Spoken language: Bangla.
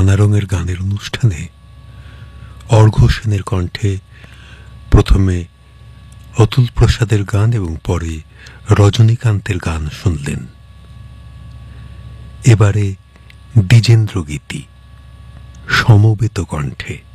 নানা রঙের গানের অনুষ্ঠানে অর্ঘ্য সেনের কণ্ঠে প্রথমে অতুল প্রসাদের গান এবং পরে রজনীকান্তের গান শুনলেন। এবারে দ্বিজেন্দ্র গীতি সমবেত কণ্ঠে।